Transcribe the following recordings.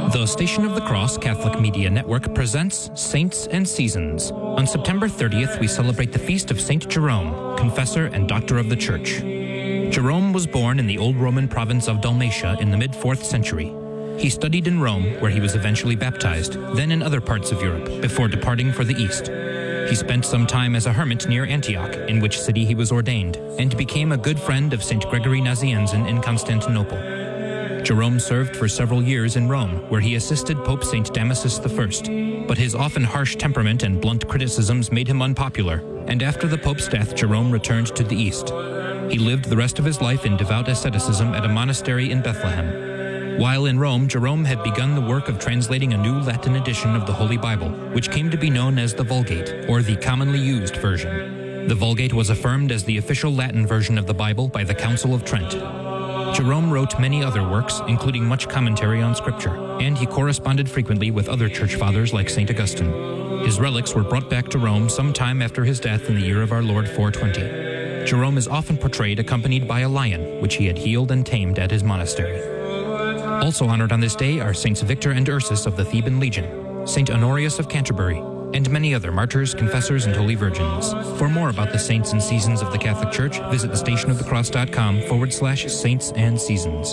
The Station of the Cross Catholic Media Network presents Saints and Seasons. On September 30th, we celebrate the feast of Saint Jerome, confessor and doctor of the Church. Jerome was born in the old Roman province of Dalmatia in the mid-4th century. He studied in Rome, where he was eventually baptized, then in other parts of Europe, before departing for the East. He spent some time as a hermit near Antioch, in which city he was ordained, and became a good friend of St. Gregory Nazianzen in Constantinople. Jerome served for several years in Rome, where he assisted Pope St. Damasus I, but his often harsh temperament and blunt criticisms made him unpopular, and after the Pope's death, Jerome returned to the East. He lived the rest of his life in devout asceticism at a monastery in Bethlehem. While in Rome, Jerome had begun the work of translating a new Latin edition of the Holy Bible, which came to be known as the Vulgate, or the commonly used version. The Vulgate was affirmed as the official Latin version of the Bible by the Council of Trent. Jerome wrote many other works, including much commentary on Scripture, and he corresponded frequently with other church fathers like St. Augustine. His relics were brought back to Rome sometime after his death in the year of our Lord 420. Jerome is often portrayed accompanied by a lion, which he had healed and tamed at his monastery. Also honored on this day are Saints Victor and Ursus of the Theban Legion, St. Honorius of Canterbury, and many other martyrs, confessors, and holy virgins. For more about the saints and seasons of the Catholic Church, visit thestationofthecross.com/saints and seasons.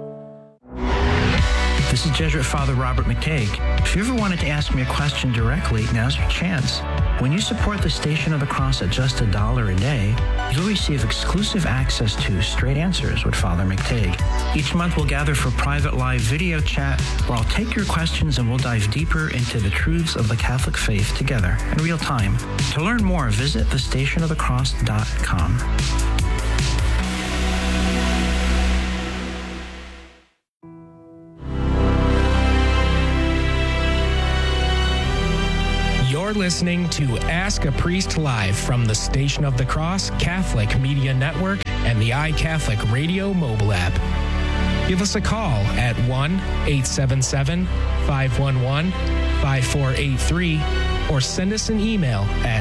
This is Jesuit Father Robert McTague. If you ever wanted to ask me a question directly, now's your chance. When you support the Station of the Cross at just $1 a day, you'll receive exclusive access to Straight Answers with Father McTague. Each month we'll gather for private live video chat where I'll take your questions and we'll dive deeper into the truths of the Catholic faith together in real time. To learn more, visit thestationofthecross.com. You're listening to Ask a Priest Live from the Station of the Cross Catholic Media Network and the iCatholic Radio mobile app. Give us a call at 1-877-511-5483 or send us an email at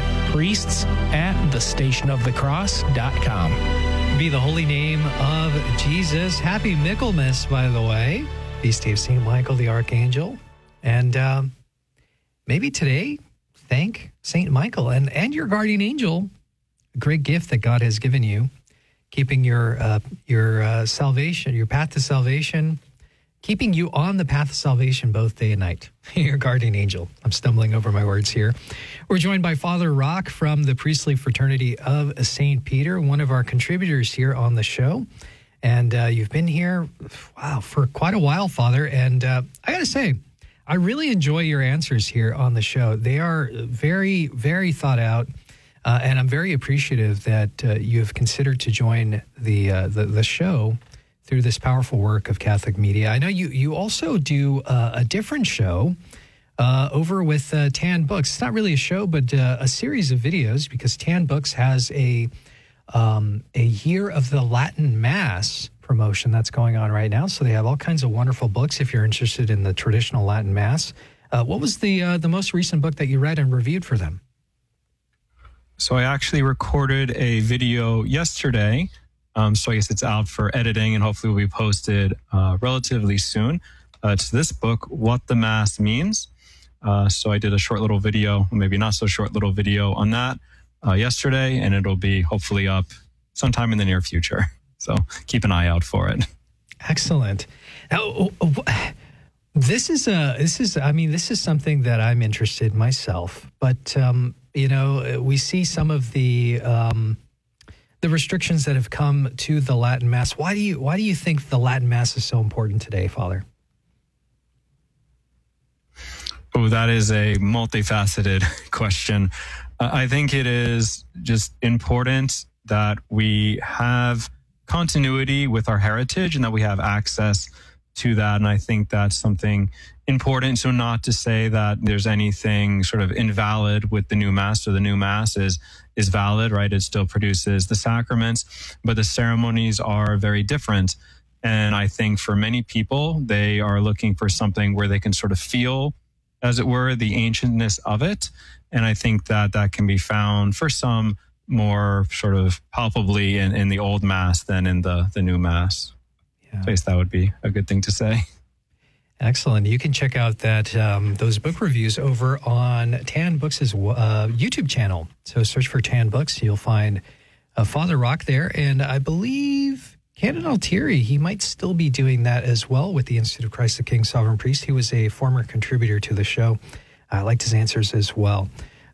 priests@thestationofthecross.com. Be the holy name of Jesus. Happy Michaelmas, by the way. Feast day of St. Michael the Archangel. And maybe today, thank St. Michael and your guardian angel, a great gift that God has given you, keeping your salvation, your path to salvation, keeping you on the path of salvation both day and night. Your guardian angel. I'm stumbling over my words here. We're joined by Father Rock from the Priestly Fraternity of St. Peter, one of our contributors here on the show. And you've been here, for quite a while, Father. And I got to say, I really enjoy your answers here on the show. They are very, very thought out, and I'm very appreciative that you have considered to join the show through this powerful work of Catholic media. I know you also do a different show over with Tan Books. It's not really a show, but a series of videos, because Tan Books has a Year of the Latin Mass promotion that's going on right now. So they have all kinds of wonderful books if you're interested in the traditional Latin Mass. What was the most recent book that you read and reviewed for them? So I actually recorded a video yesterday. So I guess it's out for editing and hopefully will be posted relatively soon. It's this book, What the Mass Means. So I did a short little video, maybe not so short little video on that yesterday, and it'll be hopefully up sometime in the near future. So keep an eye out for it. Excellent. Now, this is something that I'm interested in myself. But we see some of the restrictions that have come to the Latin Mass. Why do you think the Latin Mass is so important today, Father? Oh, that is a multifaceted question. I think it is just important that we have continuity with our heritage and that we have access to that. And I think that's something important. So not to say that there's anything sort of invalid with the new Mass, or the new Mass is valid, right? It still produces the sacraments, but the ceremonies are very different. And I think for many people, they are looking for something where they can sort of feel, as it were, the ancientness of it. And I think that can be found for some more sort of palpably in the old Mass than in the new Mass. Yeah. I guess that would be a good thing to say. Excellent. You can check out those book reviews over on Tan Books' YouTube channel. So search for Tan Books. You'll find Father Rock there. And I believe Canon Altieri, he might still be doing that as well with the Institute of Christ the King Sovereign Priest. He was a former contributor to the show. I liked his answers as well.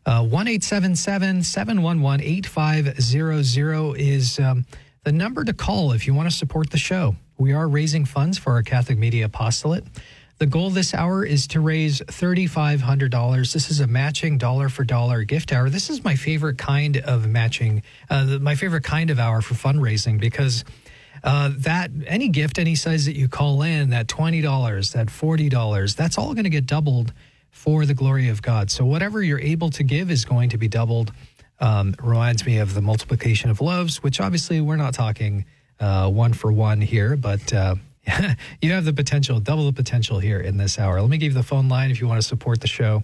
1-877-711-8500 is the number to call if you want to support the show. We are raising funds for our Catholic Media Apostolate. The goal this hour is to raise $3,500. This is a matching dollar-for-dollar gift hour. This is my favorite kind of matching, my favorite kind of hour for fundraising, because that any gift, any size that you call in, that $20, that $40, that's all going to get doubled for the glory of God. So whatever you're able to give is going to be doubled. Reminds me of the multiplication of loaves, which obviously we're not talking one for one here, but you have the potential, double the potential here in this hour. Let me give you the phone line if you want to support the show.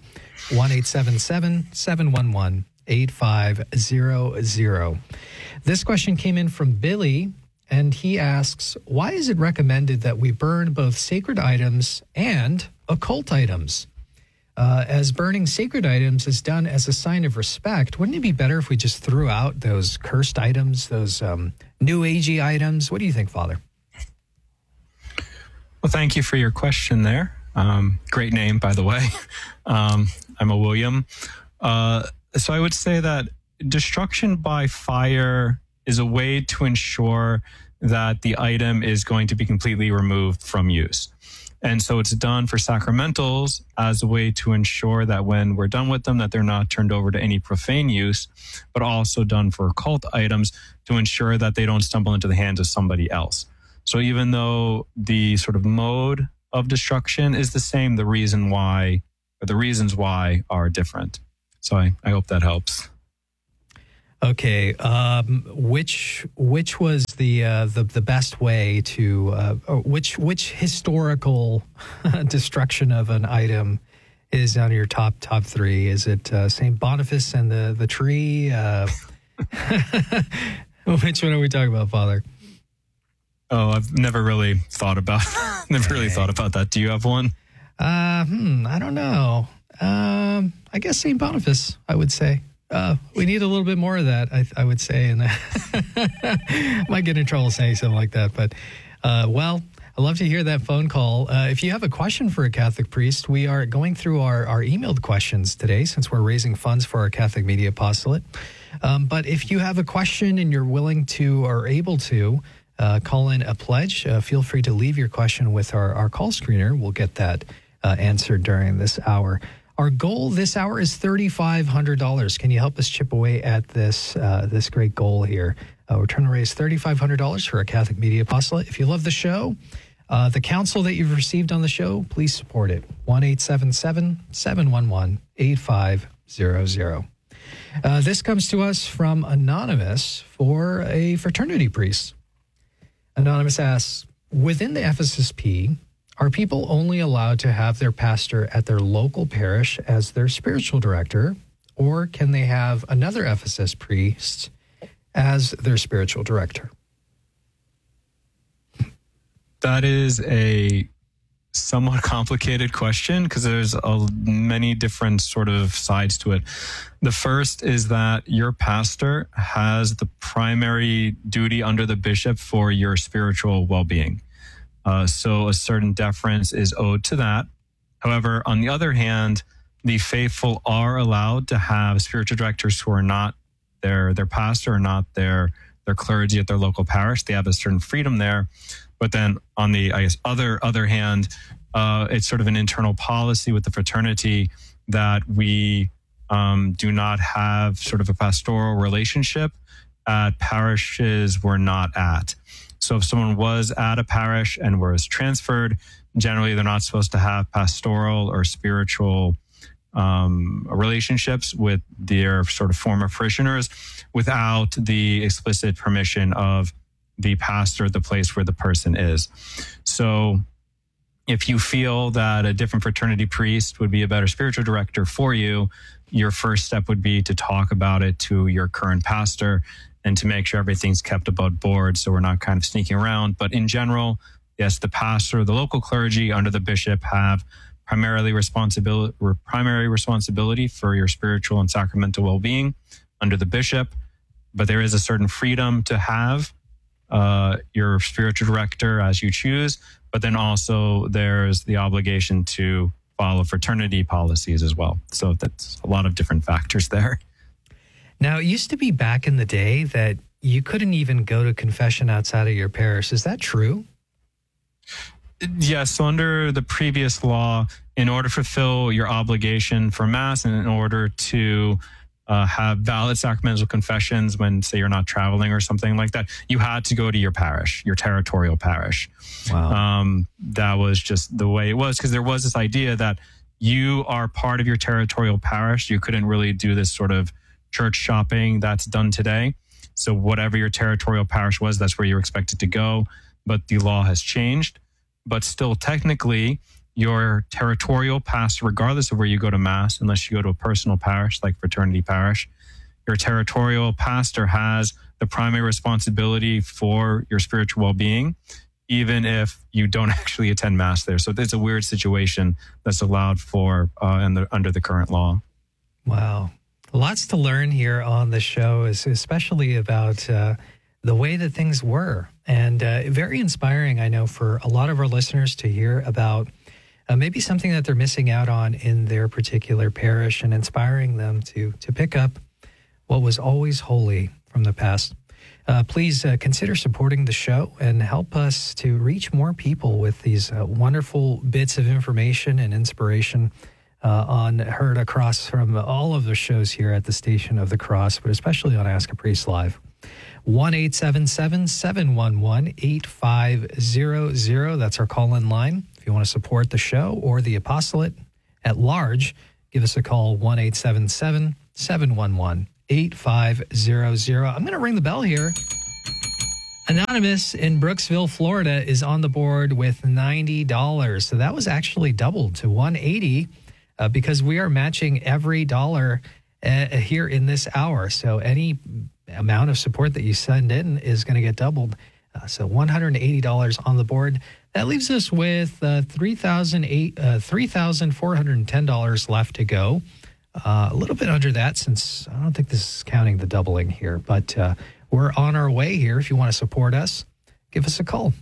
1-877-711-8500. This question came in from Billy, and he asks, why is it recommended that we burn both sacred items and occult items? As burning sacred items is done as a sign of respect, wouldn't it be better if we just threw out those cursed items, those new agey items? What do you think, Father? Well, thank you for your question there. Great name, by the way. I'm a William. So I would say that destruction by fire is a way to ensure that the item is going to be completely removed from use. And so it's done for sacramentals as a way to ensure that when we're done with them, that they're not turned over to any profane use, but also done for occult items to ensure that they don't stumble into the hands of somebody else. So even though the sort of mode of destruction is the same, the reasons why are different. So I hope that helps. Okay, which was the best way to which historical destruction of an item is on your top three? Is it St. Boniface and the tree? Which one are we talking about, Father? Oh, I've never really thought about that. Do you have one? I don't know. I guess St. Boniface, I would say. We need a little bit more of that, I would say. And might get in trouble saying something like that. But, well, I'd love to hear that phone call. If you have a question for a Catholic priest, we are going through our emailed questions today since we're raising funds for our Catholic Media Apostolate. But if you have a question and you're willing to or able to call in a pledge, feel free to leave your question with our call screener. We'll get that answered during this hour. Our goal this hour is $3,500. Can you help us chip away at this great goal here? We're trying to raise $3,500 for a Catholic Media Apostolate. If you love the show, the counsel that you've received on the show, please support it. 1-877-711-8500. This comes to us from Anonymous for a fraternity priest. Anonymous asks, within the FSSP, are people only allowed to have their pastor at their local parish as their spiritual director, or can they have another FSS priest as their spiritual director? That is a somewhat complicated question because there's many different sort of sides to it. The first is that your pastor has the primary duty under the bishop for your spiritual well-being. So a certain deference is owed to that. However, on the other hand, the faithful are allowed to have spiritual directors who are not their pastor or not their clergy at their local parish. They have a certain freedom there. But then on the, other hand, it's sort of an internal policy with the fraternity that we do not have sort of a pastoral relationship at parishes we're not at. So if someone was at a parish and was transferred, generally they're not supposed to have pastoral or spiritual relationships with their sort of former parishioners without the explicit permission of the pastor at the place where the person is. So if you feel that a different fraternity priest would be a better spiritual director for you, your first step would be to talk about it to your current pastor and to make sure everything's kept above board so we're not kind of sneaking around. But in general, yes, the pastor, the local clergy under the bishop have primary responsibility for your spiritual and sacramental well-being under the bishop, but there is a certain freedom to have your spiritual director as you choose, but then also there's the obligation to follow fraternity policies as well. So that's a lot of different factors there. Now, it used to be back in the day that you couldn't even go to confession outside of your parish. Is that true? Yes. So under the previous law, in order to fulfill your obligation for Mass and in order to have valid sacramental confessions when, say, you're not traveling or something like that, you had to go to your parish, your territorial parish. Wow. That was just the way it was, because there was this idea that you are part of your territorial parish. You couldn't really do this sort of church shopping that's done today. So whatever your territorial parish was, that's where you're expected to go. But the law has changed. But still, technically, your territorial pastor, regardless of where you go to Mass, unless you go to a personal parish like fraternity parish, your territorial pastor has the primary responsibility for your spiritual well-being, even if you don't actually attend Mass there. So it's a weird situation that's allowed for under the current law. Wow. Lots to learn here on the show, especially about the way that things were. And very inspiring, I know, for a lot of our listeners to hear about maybe something that they're missing out on in their particular parish, and inspiring them to pick up what was always holy from the past. Please consider supporting the show and help us to reach more people with these wonderful bits of information and inspiration heard across from all of the shows here at the Station of the Cross, but especially on Ask a Priest Live. 1-877-711-8500. That's our call-in line. If you want to support the show or the apostolate at large, give us a call, 1-877-711-8500. I'm going to ring the bell here. Anonymous in Brooksville, Florida is on the board with $90. So that was actually doubled to $180 because we are matching every dollar here in this hour. So any amount of support that you send in is going to get doubled. So $180 on the board. That leaves us with $3,410 left to go. A little bit under that, since I don't think this is counting the doubling here, but we're on our way here. If you want to support us, give us a call,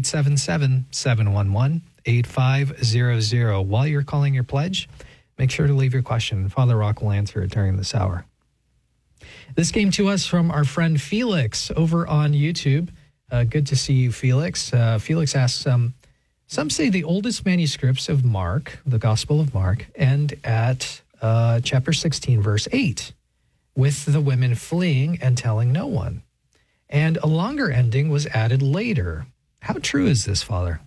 1-877-711-8500. While you're calling your pledge, make sure to leave your question. Father Rock will answer it during this hour. This came to us from our friend Felix over on YouTube. Good to see you, Felix. Felix asks, some say the oldest manuscripts of Mark, the Gospel of Mark, end at chapter 16, verse 8, with the women fleeing and telling no one. And a longer ending was added later. How true is this, Father?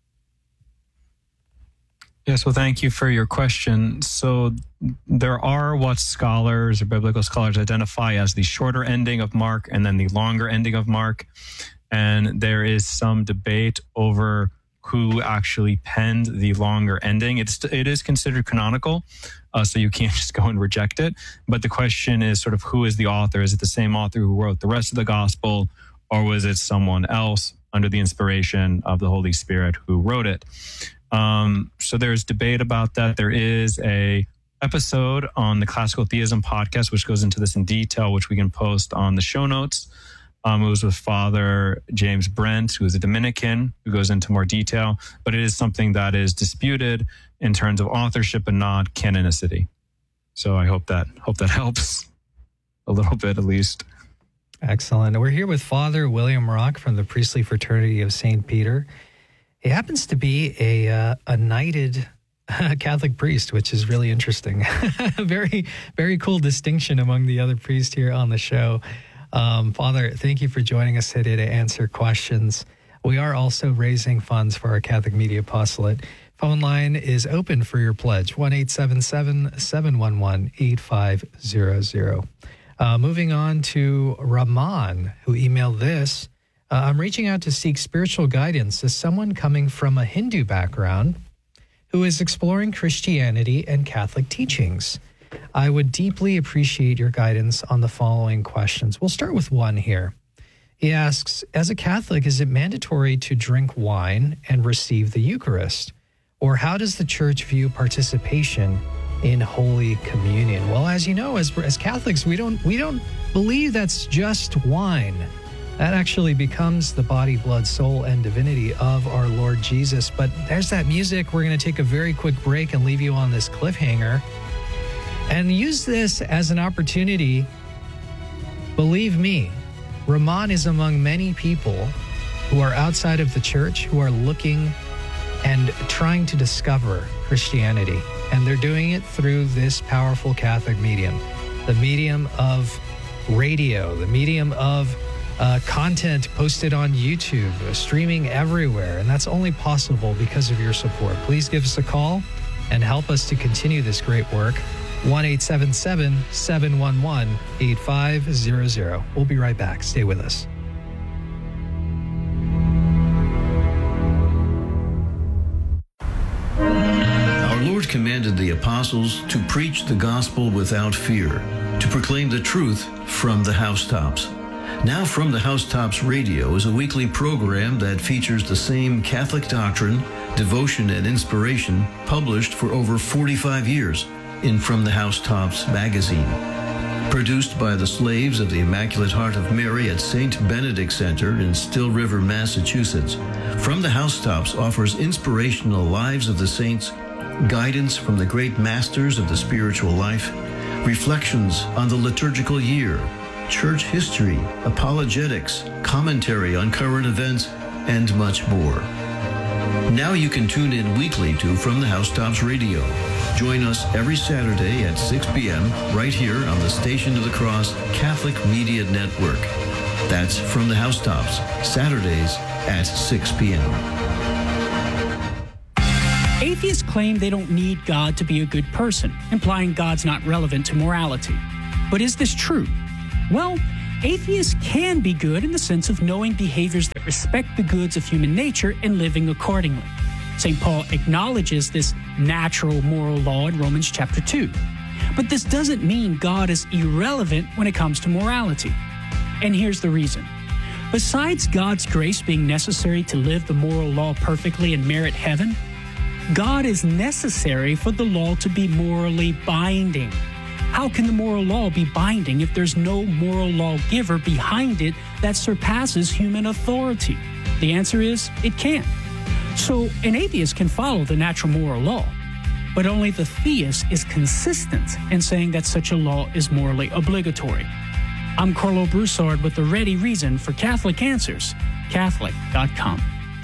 Yes, well, thank you for your question. So there are what scholars or biblical scholars identify as the shorter ending of Mark and then the longer ending of Mark. And there is some debate over who actually penned the longer ending. It is considered canonical, so you can't just go and reject it. But the question is sort of, who is the author? Is it the same author who wrote the rest of the gospel, or was it someone else under the inspiration of the Holy Spirit who wrote it? So there's debate about that. There is a episode on the Classical Theism podcast, which goes into this in detail, which we can post on the show notes. It was with Father James Brent, who is a Dominican, who goes into more detail, but it is something that is disputed in terms of authorship and not canonicity. So I hope that helps a little bit, at least. Excellent. We're here with Father William Rock from the Priestly Fraternity of St. Peter. He happens to be a knighted Catholic priest, which is really interesting. Very, very cool distinction among the other priests here on the show. Father, thank you for joining us today to answer questions. We are also raising funds for our Catholic Media Apostolate. Phone line is open for your pledge, 1-877-711-8500. Moving on to Rahman, who emailed this. I'm reaching out to seek spiritual guidance as someone coming from a Hindu background who is exploring Christianity and Catholic teachings. I would deeply appreciate your guidance on the following questions. We'll start with one here. He asks, as a Catholic, is it mandatory to drink wine and receive the Eucharist? Or how does the Church view participation in Holy Communion? Well, as you know, as Catholics, we don't believe that's just wine. That actually becomes the body, blood, soul, and divinity of our Lord Jesus. But there's that music. We're going to take a very quick break and leave you on this cliffhanger and use this as an opportunity. Believe me, Ramon is among many people who are outside of the church, who are looking and trying to discover Christianity. And they're doing it through this powerful Catholic medium, the medium of radio, the medium of content posted on YouTube, streaming everywhere. And that's only possible because of your support. Please give us a call and help us to continue this great work. 1-877-711-8500. We'll be right back. Stay with us. Our Lord commanded the apostles to preach the gospel without fear, to proclaim the truth from the housetops. Now From the Housetops Radio is a weekly program that features the same Catholic doctrine, devotion, and inspiration published for over 45 years in From the Housetops magazine. Produced by the slaves of the Immaculate Heart of Mary at St. Benedict Center in Still River, Massachusetts, From the Housetops offers inspirational lives of the saints, guidance from the great masters of the spiritual life, reflections on the liturgical year, church history, apologetics, commentary on current events, and much more. Now you can tune in weekly to From the Housetops Radio. Join us every Saturday at 6 p.m. right here on the Station of the Cross Catholic Media Network. That's From the Housetops, Saturdays at 6 p.m. Atheists claim they don't need God to be a good person, implying God's not relevant to morality. But is this true? Well, atheists can be good in the sense of knowing behaviors that respect the goods of human nature and living accordingly. St. Paul acknowledges this natural moral law in Romans chapter 2. But this doesn't mean God is irrelevant when it comes to morality. And here's the reason. Besides God's grace being necessary to live the moral law perfectly and merit heaven, God is necessary for the law to be morally binding. How can the moral law be binding if there's no moral lawgiver behind it that surpasses human authority? The answer is, it can't. So an atheist can follow the natural moral law, but only the theist is consistent in saying that such a law is morally obligatory. I'm Carlo Broussard with the ready reason for Catholic Answers, Catholic.com.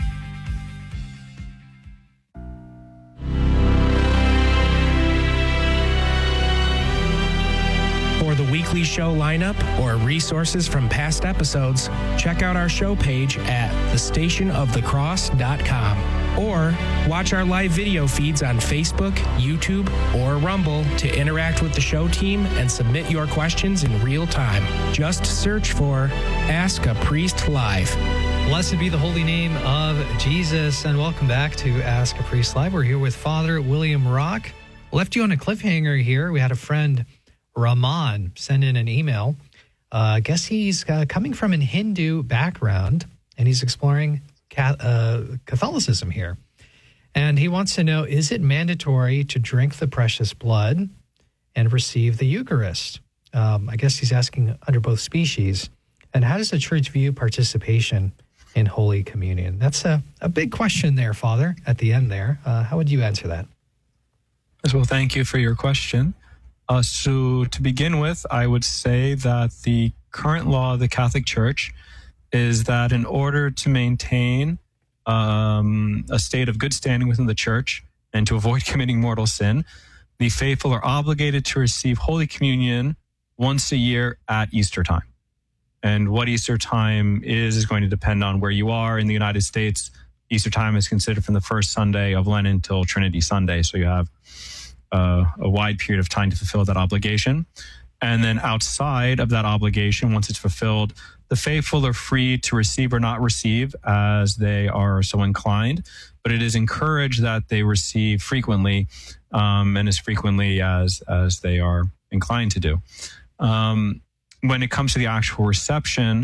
For the weekly show lineup or resources from past episodes, check out our show page at thestationofthecross.com or watch our live video feeds on Facebook, YouTube, or Rumble to interact with the show team and submit your questions in real time. Just search for Ask a Priest Live. Blessed be the holy name of Jesus, and welcome back to Ask a Priest Live. We're here with Father William Rock. Left you on a cliffhanger here. We had a friend, Rahman, send in an email. I guess he's coming from an Hindu background, and he's exploring Catholicism here. And he wants to know, is it mandatory to drink the precious blood and receive the Eucharist? I guess he's asking under both species. And how does the church view participation in Holy Communion? That's a big question there, Father, at the end there. How would you answer that? Well, thank you for your question. So to begin with, I would say that the current law of the Catholic Church is that in order to maintain a state of good standing within the Church and to avoid committing mortal sin, the faithful are obligated to receive Holy Communion once a year at Easter time. And what Easter time is going to depend on where you are. In the United States, Easter time is considered from the first Sunday of Lent until Trinity Sunday. So you have a wide period of time to fulfill that obligation. And then outside of that obligation, once it's fulfilled, the faithful are free to receive or not receive as they are so inclined. But it is encouraged that they receive frequently and as frequently as they are inclined to do. When it comes to the actual reception,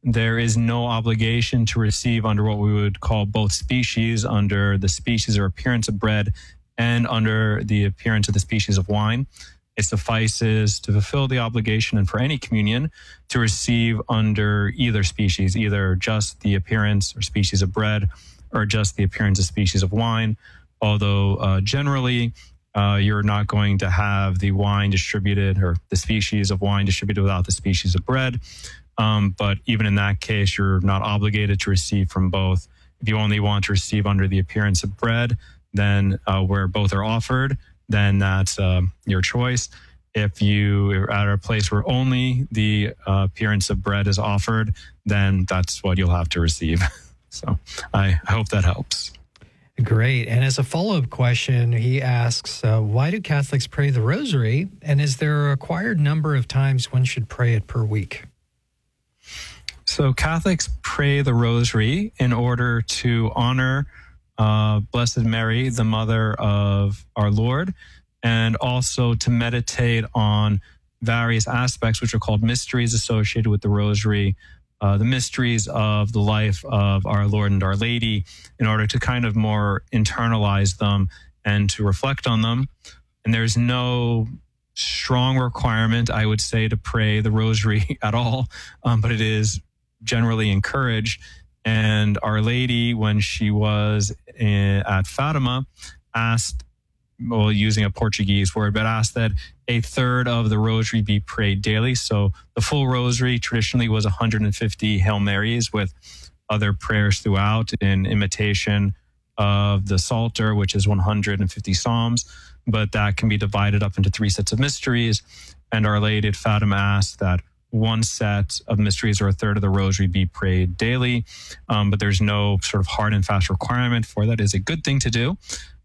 there is no obligation to receive under what we would call both species, under the species or appearance of bread and under the appearance of the species of wine. It suffices to fulfill the obligation and for any communion to receive under either species, either just the appearance or species of bread or just the appearance of species of wine. Although generally you're not going to have the wine distributed or the species of wine distributed without the species of bread. But even in that case, you're not obligated to receive from both. If you only want to receive under the appearance of bread, then where both are offered, then that's your choice. If you are at a place where only the appearance of bread is offered, then that's what you'll have to receive. So I hope that helps. Great. And as a follow-up question, he asks, why do Catholics pray the rosary? And is there a required number of times one should pray it per week? So Catholics pray the rosary in order to honor Blessed Mary, the mother of our Lord, and also to meditate on various aspects which are called mysteries associated with the rosary, the mysteries of the life of our Lord and Our Lady, in order to kind of more internalize them and to reflect on them. And there's no strong requirement, I would say, to pray the rosary at all, but it is generally encouraged. And Our Lady, when she was at Fatima, asked, well, using a Portuguese word, but asked that a third of the rosary be prayed daily. So the full rosary traditionally was 150 Hail Marys with other prayers throughout in imitation of the Psalter, which is 150 Psalms, but that can be divided up into 3 sets of mysteries. And Our Lady at Fatima asked that one set of mysteries or a third of the rosary be prayed daily, but there's no sort of hard and fast requirement for that. It's a good thing to do,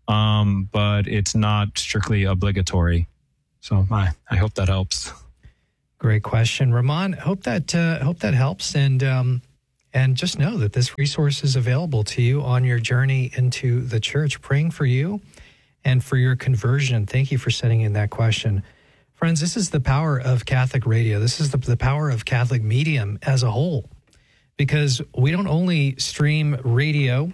but it's not strictly obligatory. So I hope that helps. Great question, Ramon. Hope that helps, and just know that this resource is available to you on your journey into the church. Praying for you and for your conversion. Thank you for sending in that question. Friends, this is the power of Catholic radio. This is the power of Catholic Medium as a whole, because we don't only stream radio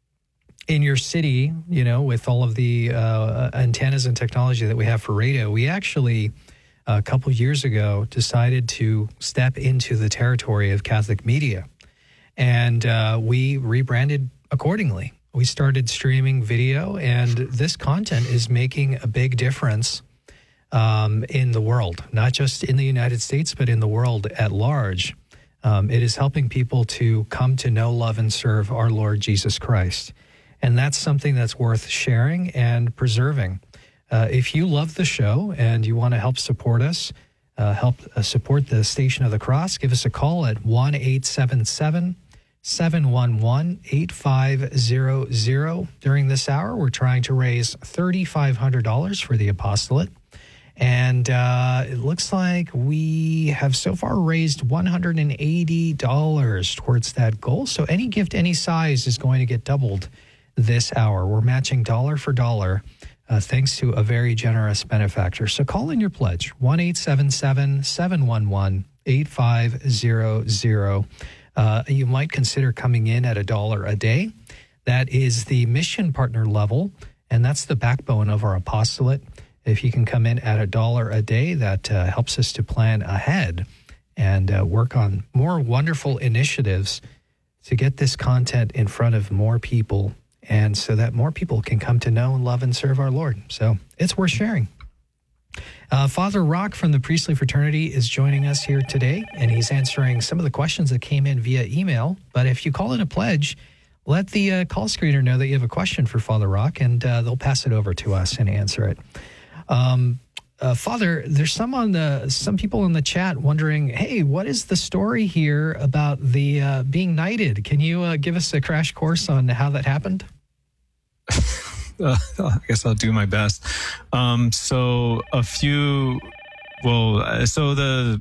in your city, with all of the antennas and technology that we have for radio. We actually, a couple years ago, decided to step into the territory of Catholic media, and we rebranded accordingly. We started streaming video, and this content is making a big difference in the world, not just in the United States, but in the world at large. It is helping people to come to know, love, and serve our Lord Jesus Christ. And that's something that's worth sharing and preserving. If you love the show and you want to help support us, help support the Station of the Cross, give us a call at 1-877-711-8500. During this hour, we're trying to raise $3,500 for the apostolate. And it looks like we have so far raised $180 towards that goal. So any gift, any size is going to get doubled this hour. We're matching dollar for dollar, thanks to a very generous benefactor. So call in your pledge, 1-877-711-8500. You might consider coming in at $1 a day. That is the mission partner level, and that's the backbone of our apostolate. If you can come in at $1 a day, that helps us to plan ahead and work on more wonderful initiatives to get this content in front of more people, and so that more people can come to know and love and serve our Lord. So it's worth sharing. Father Rock from the Priestly Fraternity is joining us here today, and he's answering some of the questions that came in via email. But if you call in a pledge, let the call screener know that you have a question for Father Rock, and they'll pass it over to us and answer it. Father, there's some people in the chat wondering, hey, what is the story here about the being knighted? Can you give us a crash course on how that happened? I guess I'll do my best. So the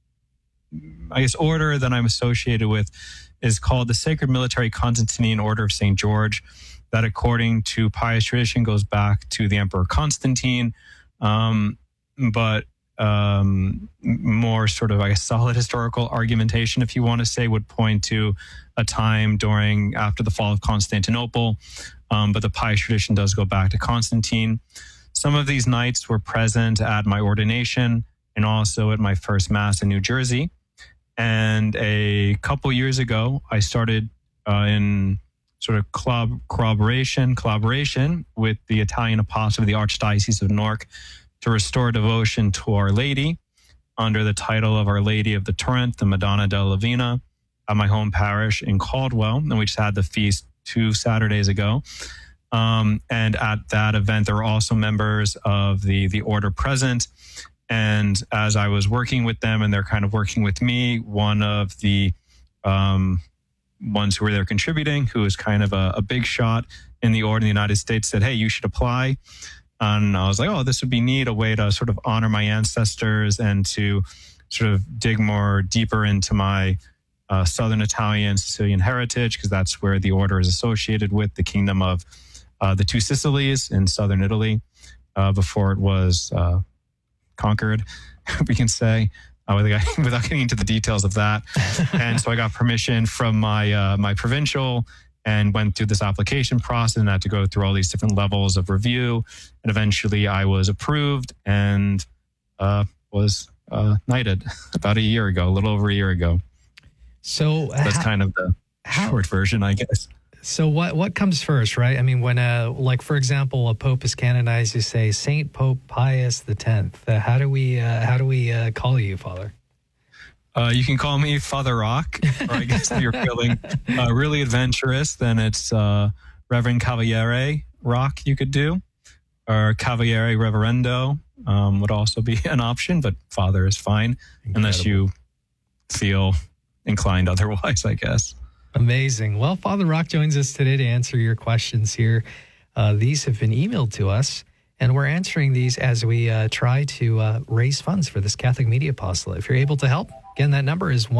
order that I'm associated with is called the Sacred Military Constantinian Order of St. George, that according to pious tradition goes back to the Emperor Constantine. But more sort of, I guess, solid historical argumentation, if you want to say, would point to a time after the fall of Constantinople. But the pious tradition does go back to Constantine. Some of these nights were present at my ordination and also at my first Mass in New Jersey. And a couple years ago, I started in sort of collaboration with the Italian Apostle of the Archdiocese of Newark to restore devotion to Our Lady under the title of Our Lady of the Torrent, the Madonna della Lavina, at my home parish in Caldwell. And we just had the feast 2 Saturdays ago. And at that event, there were also members of the order present. And as I was working with them and they're kind of working with me, one of the ones who were there contributing, who was kind of a big shot in the order in the United States, said, "Hey, you should apply." And I was like, "Oh, this would be neat, a way to sort of honor my ancestors and to sort of dig more deeper into my Southern Italian, Sicilian heritage, because that's where the order is associated with the kingdom of the Two Sicilies in Southern Italy before it was conquered, we can say, without getting into the details of that." And so I got permission from my provincial and went through this application process and had to go through all these different levels of review. And eventually I was approved and was knighted about a little over a year ago. So that's kind of the short version, I guess. So what comes first, right? I mean, when like for example, a pope is canonized, you say Saint Pope Pius X. How do we call you, Father? You can call me Father Rock, or I guess if you're feeling really adventurous, then it's Reverend Cavaliere Rock you could do, or Cavaliere Reverendo would also be an option, but Father is fine. Incredible. Unless you feel inclined otherwise, I guess. Amazing. Well, Father Rock joins us today to answer your questions here. These have been emailed to us, and we're answering these as we try to raise funds for this Catholic Media Apostolate. If you're able to help, again, that number is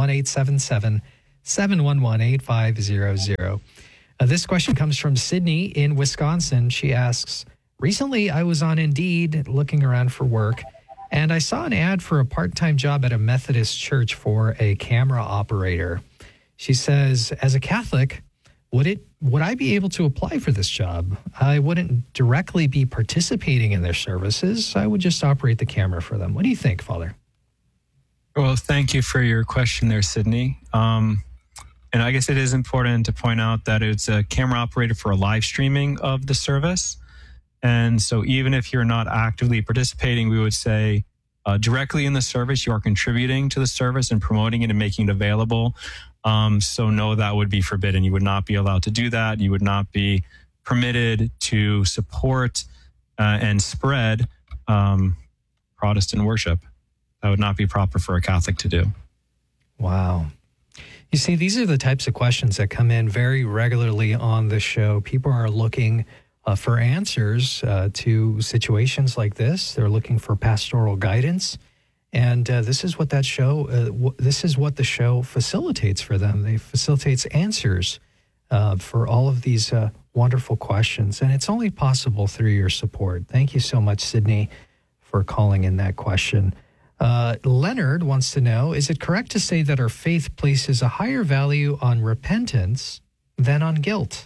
1-877-711-8500. This question comes from Sydney in Wisconsin. She asks, "Recently, I was on Indeed looking around for work, and I saw an ad for a part-time job at a Methodist church for a camera operator." She says, "As a Catholic, would I be able to apply for this job? I wouldn't directly be participating in their services. I would just operate the camera for them." What do you think, Father? Well, thank you for your question there, Sydney. And I guess it is important to point out that it's a camera operator for a live streaming of the service. And so even if you're not actively participating, we would say directly in the service, you are contributing to the service and promoting it and making it available. So no, that would be forbidden. You would not be allowed to do that. You would not be permitted to support and spread Protestant worship. That would not be proper for a Catholic to do. Wow. You see, these are the types of questions that come in very regularly on the show. People are looking for answers to situations like this. They're looking for pastoral guidance. And this is what the show facilitates for them. It facilitates answers for all of these wonderful questions. And it's only possible through your support. Thank you so much, Sydney, for calling in that question. Leonard wants to know, is it correct to say that our faith places a higher value on repentance than on guilt?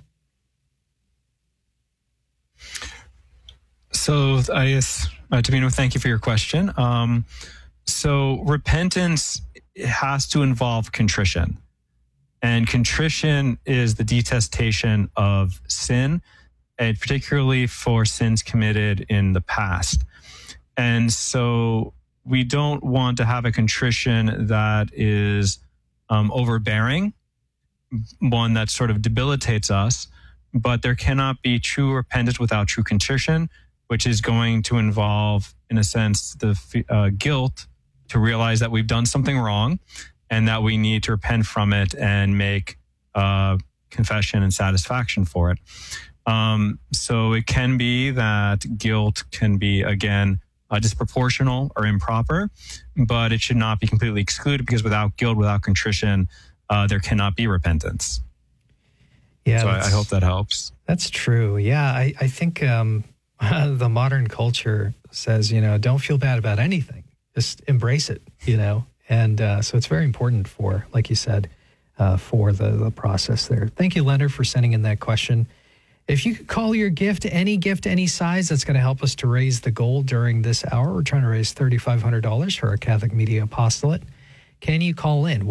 So I guess, Tamino, thank you for your question. So repentance has to involve contrition. And contrition is the detestation of sin, and particularly for sins committed in the past. And so we don't want to have a contrition that is overbearing, one that sort of debilitates us, but there cannot be true repentance without true contrition, which is going to involve, in a sense, the guilt to realize that we've done something wrong and that we need to repent from it and make confession and satisfaction for it. So it can be that guilt can be, again, disproportional or improper, but it should not be completely excluded, because without guilt, without contrition, there cannot be repentance. Yeah, so I hope that helps. That's true. Yeah, I think the modern culture says, don't feel bad about anything. just embrace it, And so it's very important for, like you said, for the process there. Thank you, Leonard, for sending in that question. If you could call your gift, any size, that's going to help us to raise the goal during this hour. We're trying to raise $3,500 for our Catholic Media Apostolate. Can you call in?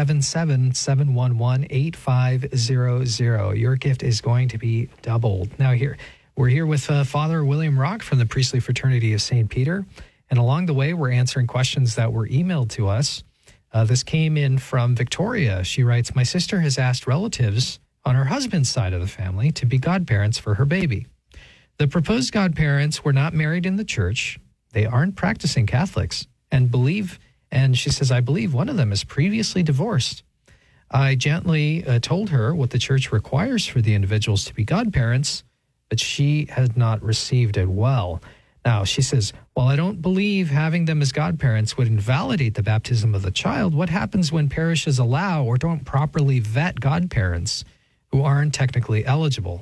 1-877-711-8500. Your gift is going to be doubled. Now we're here with Father William Rock from the Priestly Fraternity of St. Peter. And along the way, we're answering questions that were emailed to us. This came in from Victoria. She writes, my sister has asked relatives on her husband's side of the family to be godparents for her baby. The proposed godparents were not married in the church. They aren't practicing Catholics and she says, I believe one of them is previously divorced. I gently told her what the church requires for the individuals to be godparents, but she has not received it well. Now, she says, while I don't believe having them as godparents would invalidate the baptism of the child, what happens when parishes allow or don't properly vet godparents who aren't technically eligible?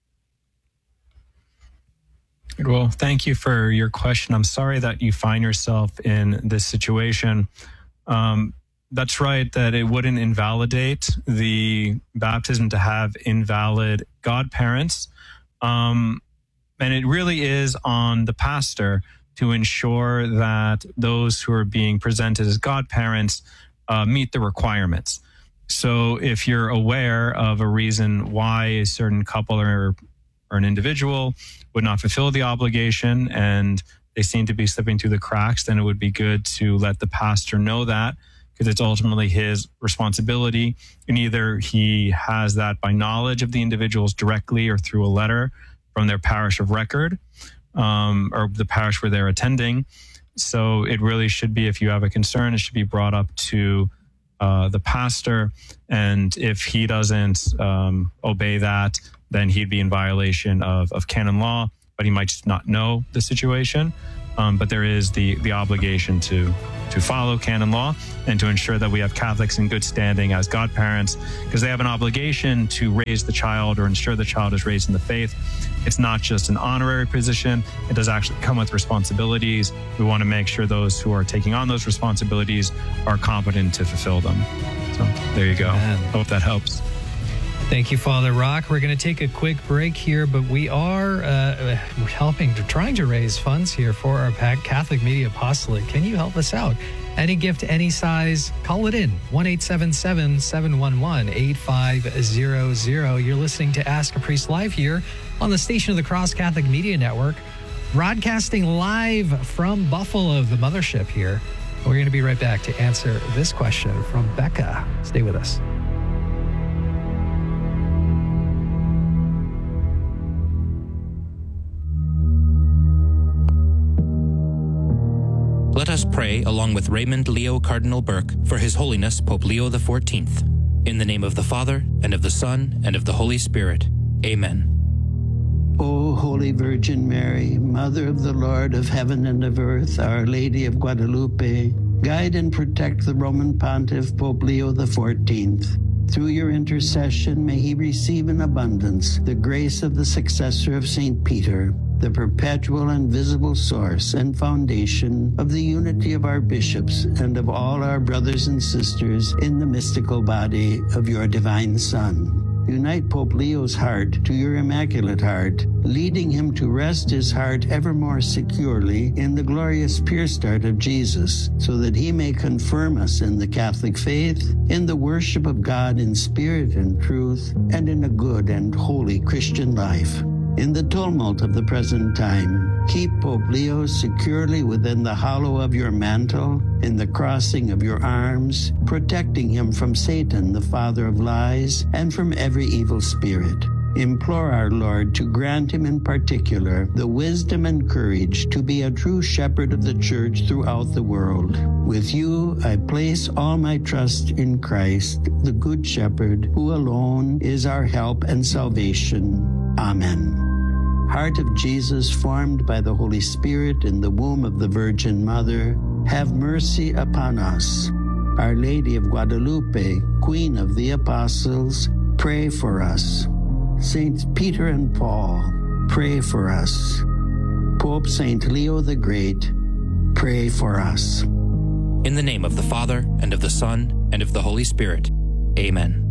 Well, thank you for your question. I'm sorry that you find yourself in this situation. That's right, that it wouldn't invalidate the baptism to have invalid godparents. And it really is on the pastor to ensure that those who are being presented as godparents meet the requirements. So if you're aware of a reason why a certain couple or an individual would not fulfill the obligation and they seem to be slipping through the cracks, then it would be good to let the pastor know that, because it's ultimately his responsibility. And either he has that by knowledge of the individuals directly or through a letter from their parish of record, or the parish where they're attending. So it really should be, if you have a concern, it should be brought up to the pastor. And if he doesn't obey that, then he'd be in violation of canon law, but he might just not know the situation. But there is the obligation to follow canon law and to ensure that we have Catholics in good standing as godparents, because they have an obligation to raise the child or ensure the child is raised in the faith. It's not just an honorary position. It does actually come with responsibilities. We want to make sure those who are taking on those responsibilities are competent to fulfill them. So there you go. Amen. Hope that helps. Thank you, Father Rock. We're going to take a quick break here, but we are trying to raise funds here for our Catholic Media Apostolate. Can you help us out? Any gift, any size, call it in. 1-877-711-8500. You're listening to Ask a Priest Live here on the Station of the Cross Catholic Media Network, broadcasting live from Buffalo, the mothership here. We're going to be right back to answer this question from Becca. Stay with us. Let us pray along with Raymond Leo Cardinal Burke for His Holiness Pope Leo XIV. In the name of the Father, and of the Son, and of the Holy Spirit. Amen. O Holy Virgin Mary, Mother of the Lord of heaven and of earth, Our Lady of Guadalupe, guide and protect the Roman Pontiff Pope Leo XIV. Through your intercession, may he receive in abundance the grace of the successor of St. Peter, the perpetual and visible source and foundation of the unity of our bishops and of all our brothers and sisters in the mystical body of your divine Son. Unite Pope Leo's heart to your Immaculate Heart, leading him to rest his heart ever more securely in the glorious pure start of Jesus, so that he may confirm us in the Catholic faith, in the worship of God in spirit and truth, and in a good and holy Christian life. In the tumult of the present time, keep Pope Leo securely within the hollow of your mantle, in the crossing of your arms, protecting him from Satan, the father of lies, and from every evil spirit. Implore our Lord to grant him in particular the wisdom and courage to be a true shepherd of the Church throughout the world. With you, I place all my trust in Christ, the Good Shepherd, who alone is our help and salvation. Amen. Heart of Jesus, formed by the Holy Spirit in the womb of the Virgin Mother, have mercy upon us. Our Lady of Guadalupe, Queen of the Apostles, pray for us. Saints Peter and Paul, pray for us. Pope Saint Leo the Great, pray for us. In the name of the Father, and of the Son, and of the Holy Spirit. Amen.